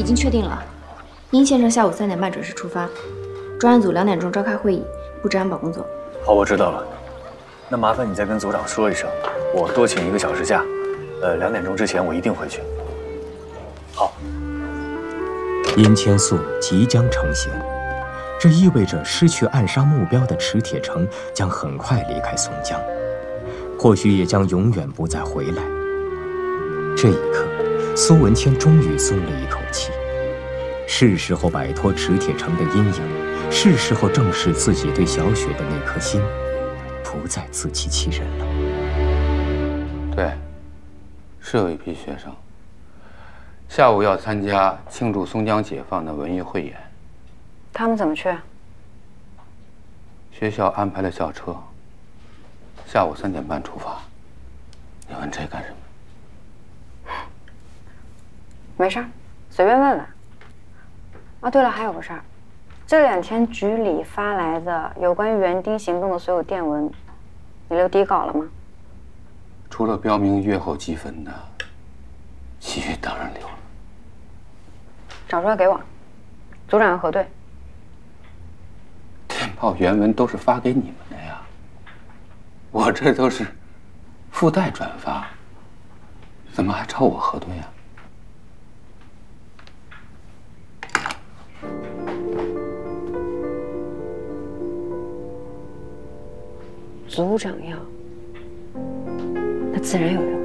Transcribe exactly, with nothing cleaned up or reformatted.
经确定了，殷先生下午三点半准时出发，专案组两点钟召开会议，布置安保工作。 好，我知道了。那麻烦你再跟组长说一声，我多请一个小时假，呃，两点钟之前我一定回去。好。 殷千素即将成型，这意味着失去暗杀目标的池铁城将很快离开松江，或许也将永远不再回来。这一刻，苏文谦终于松了一口气，是时候摆脱池铁城的阴影，是时候正视自己对小雪的那颗心，不再自欺欺人了。 对，是有一批学生，下午要参加庆祝松江解放的文艺汇演。 他们怎么去？ 学校安排了校车，下午三点半出发。你问这干什么？ 没事儿，随便问问。啊，对了，还有个事儿，这两天局里发来的有关于园丁行动的所有电文，你留底稿了吗？ 除了标明月后积分的，其余当然留了。 找出来给我，组长要核对。 电报原文都是发给你们的呀，我这都是附带转发，怎么还找我核对呀？ 组长要，那自然有用。